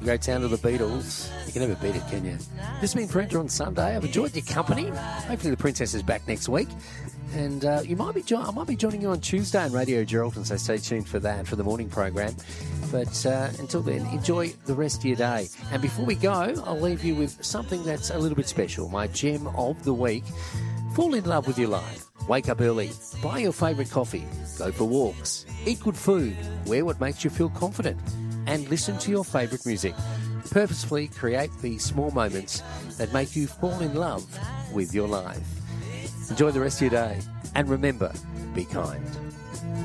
The great sound of the Beatles. You can never beat it, can you? This has been Freda on Sunday. I've enjoyed your company. Hopefully the Princess is back next week. And I might be joining you on Tuesday on Radio Geraldton, so stay tuned for that, for the morning program. But until then, enjoy the rest of your day. And before we go, I'll leave you with something that's a little bit special. My gem of the week. Fall in love with your life. Wake up early. Buy your favourite coffee. Go for walks. Eat good food. Wear what makes you feel confident. And listen to your favourite music. Purposefully create the small moments that make you fall in love with your life. Enjoy the rest of your day. And remember, be kind.